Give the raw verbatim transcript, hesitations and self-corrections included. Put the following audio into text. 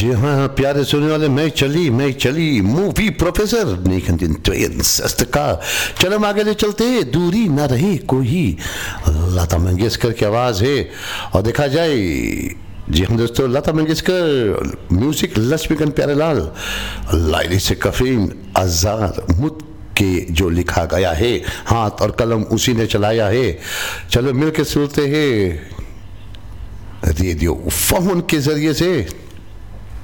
जी हाँ प्यारे सुनने वाले, मैं चली मैं चली मूवी प्रोफेसर निखंदिन ट्रेन का। चलो हम आगे ले चलते, दूरी ना रही कोई, लता मंगेशकर की आवाज़ है। और देखा जाए, जी हम दोस्तों, लता मंगेशकर, म्यूजिक लक्ष्मीकांत प्यारेलाल, लाइली से कफीन आज़ाद मुत के जो लिखा गया है, हाथ और कलम उसी ने चलाया है। चलो मिलकर सुनते हैं रेडियो फोन के जरिए से।